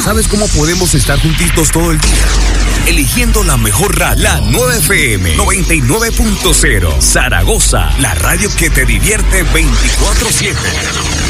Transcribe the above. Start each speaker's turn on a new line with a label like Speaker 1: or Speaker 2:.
Speaker 1: ¿Sabes cómo podemos estar juntitos todo el día? Eligiendo la mejor radio, la 9FM 99.0 Zaragoza, la radio que te divierte 24/7.